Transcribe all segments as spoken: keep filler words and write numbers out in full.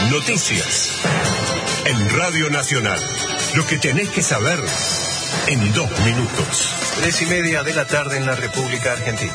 Noticias. En Radio Nacional. Lo que tenés que saber en dos minutos. Tres y media de la tarde en la República Argentina.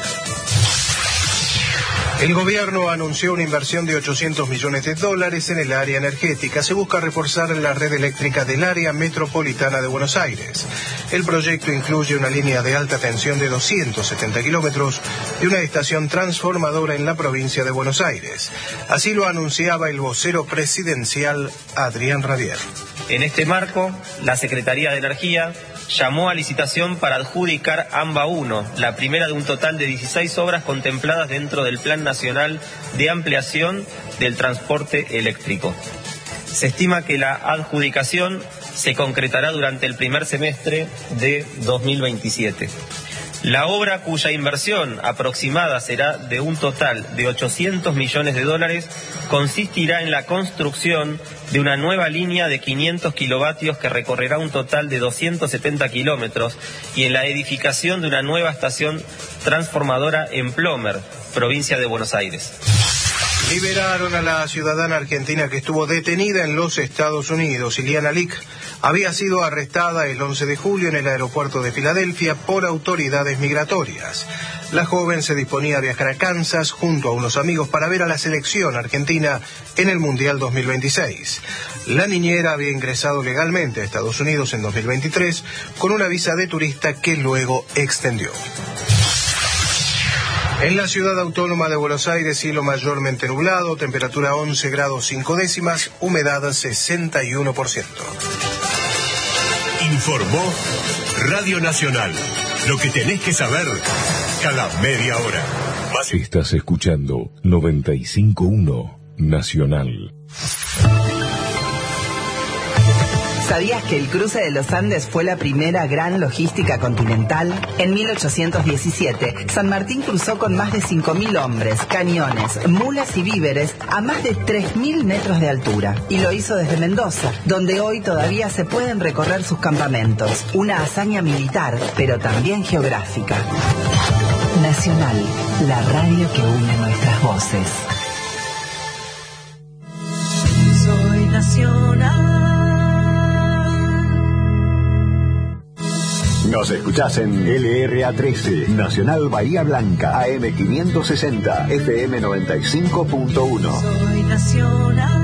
El gobierno anunció una inversión de ochocientos millones de dólares en el área energética. Se busca reforzar la red eléctrica del área metropolitana de Buenos Aires. El proyecto incluye una línea de alta tensión de doscientos setenta kilómetros y una estación transformadora en la provincia de Buenos Aires. Así lo anunciaba el vocero presidencial Adrián Rabier. En este marco, la Secretaría de Energía llamó a licitación para adjudicar AMBA uno, la primera de un total de dieciséis obras contempladas dentro del Plan Nacional de Ampliación del Transporte Eléctrico. Se estima que la adjudicación se concretará durante el primer semestre de dos mil veintisiete. La obra, cuya inversión aproximada será de un total de ochocientos millones de dólares, consistirá en la construcción de una nueva línea de quinientos kilovatios que recorrerá un total de doscientos setenta kilómetros y en la edificación de una nueva estación transformadora en Plomer, provincia de Buenos Aires. Liberaron a la ciudadana argentina que estuvo detenida en los Estados Unidos. Iliana Lick había sido arrestada el once de julio en el aeropuerto de Filadelfia por autoridades migratorias. La joven se disponía a viajar a Kansas junto a unos amigos para ver a la selección argentina en el Mundial dos mil veintiséis. La niñera había ingresado legalmente a Estados Unidos en dos mil veintitrés con una visa de turista que luego extendió. En la ciudad autónoma de Buenos Aires, cielo mayormente nublado, temperatura once grados cinco décimas, humedad sesenta y uno por ciento. Informó Radio Nacional. Lo que tenés que saber cada media hora. Más... Estás escuchando noventa y cinco punto uno Nacional. ¿Sabías que el cruce de los Andes fue la primera gran logística continental? En mil ochocientos diecisiete, San Martín cruzó con más de cinco mil hombres, cañones, mulas y víveres a más de tres mil metros de altura. Y lo hizo desde Mendoza, donde hoy todavía se pueden recorrer sus campamentos. Una hazaña militar, pero también geográfica. Nacional, la radio que une nuestras voces. Soy Nacional. Nos escuchás en L R A trece, Nacional Bahía Blanca, A M quinientos sesenta, F M noventa y cinco punto uno. Soy Nacional.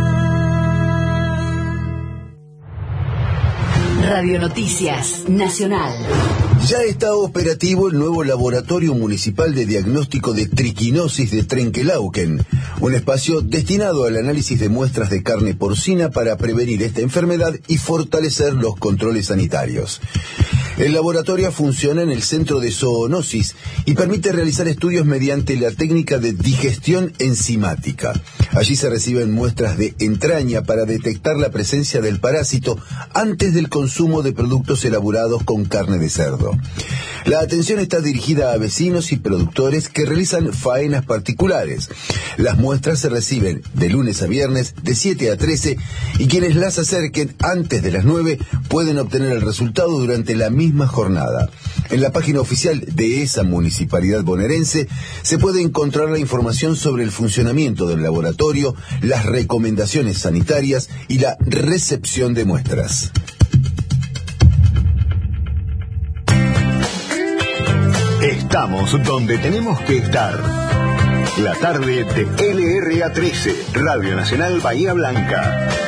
Radio Noticias Nacional. Ya está operativo el nuevo Laboratorio Municipal de Diagnóstico de Triquinosis de Trenquelauquen, un espacio destinado al análisis de muestras de carne porcina para prevenir esta enfermedad y fortalecer los controles sanitarios. El laboratorio funciona en el centro de zoonosis y permite realizar estudios mediante la técnica de digestión enzimática. Allí se reciben muestras de entraña para detectar la presencia del parásito antes del consumo de productos elaborados con carne de cerdo. La atención está dirigida a vecinos y productores que realizan faenas particulares. Las muestras se reciben de lunes a viernes de siete a trece y quienes las acerquen antes de las nueve pueden obtener el resultado durante la misma jornada. En la página oficial de esa municipalidad bonaerense se puede encontrar la información sobre el funcionamiento del laboratorio, las recomendaciones sanitarias y la recepción de muestras. Estamos donde tenemos que estar. La tarde de L R A trece, Radio Nacional Bahía Blanca.